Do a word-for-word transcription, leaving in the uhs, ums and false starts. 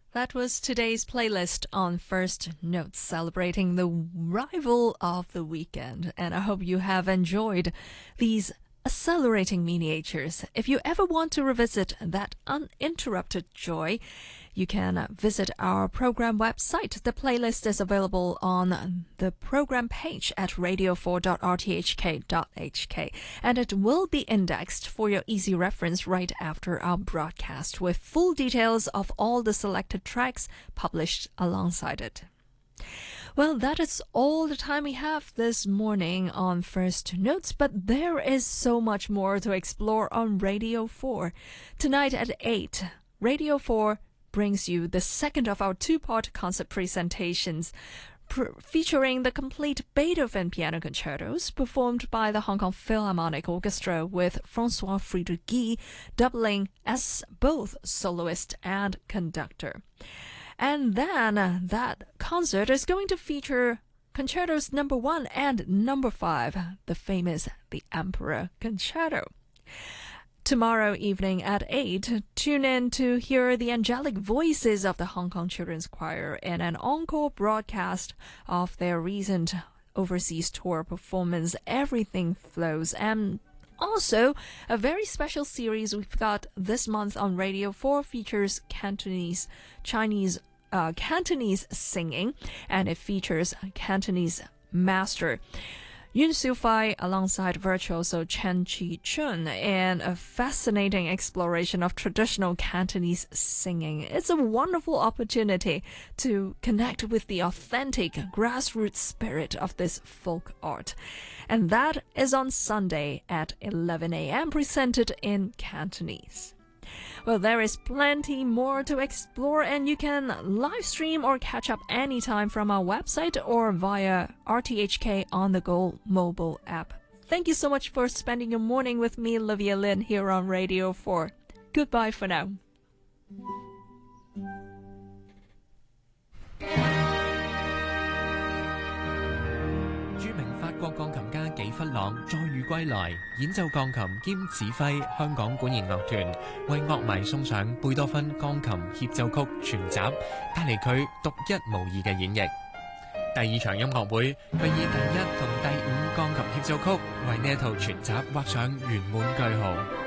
That was today's playlist on First Notes, celebrating the arrival of the weekend. And I hope you have enjoyed these accelerating miniatures. If you ever want to revisit that uninterrupted joy, you can visit our program website. The playlist is available on the program page at radio four dot r t h k dot h k, and it will be indexed for your easy reference right after our broadcast, with full details of all the selected tracks published alongside it. Well, that is all the time we have this morning on First Notes, but there is so much more to explore on Radio four. Tonight at eight, Radio four brings you the second of our two-part concert presentations, pr- featuring the complete Beethoven piano concertos performed by the Hong Kong Philharmonic Orchestra, with François Friedrich Guy doubling as both soloist and conductor. And then uh, that concert is going to feature concertos number one and number five, the famous The Emperor Concerto. Tomorrow evening at eight, tune in to hear the angelic voices of the Hong Kong Children's Choir in an encore broadcast of their recent overseas tour performance, Everything Flows. And also, a very special series we've got this month on Radio four features Cantonese, Chinese, uh, Cantonese singing, and it features Cantonese master Yun Xiufei alongside virtuoso Chen Qi-chun in a fascinating exploration of traditional Cantonese singing. It's a wonderful opportunity to connect with the authentic grassroots spirit of this folk art. And that is on Sunday at eleven a m, presented in Cantonese. Well, there is plenty more to explore, and you can live stream or catch up anytime from our website or via R T H K On The Go mobile app. Thank you so much for spending your morning with me, Olivia Lin, here on Radio four. Goodbye for now. 國鋼琴家紀弗朗再遇歸來，演奏鋼琴兼指揮香港管弦樂團，為樂迷送上貝多芬鋼琴協奏曲全集，帶嚟佢獨一無二嘅演繹。第二場音樂會，佢以第一同第五鋼琴協奏曲為呢一套全集畫上圓滿句號。